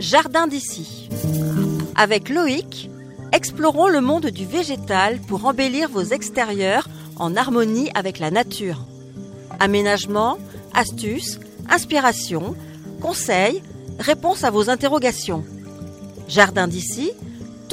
Jardin d'ici. Avec Loïc, explorons le monde du végétal pour embellir vos extérieurs en harmonie avec la nature. Aménagement, astuces, inspiration, conseils, réponses à vos interrogations. Jardin d'ici,